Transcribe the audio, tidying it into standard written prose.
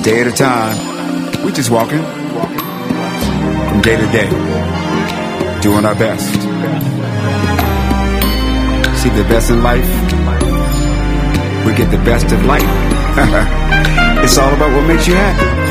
day at a time. We just walking from day to day, doing our best. See the best in life, we get the best of life. It's all about what makes you happy.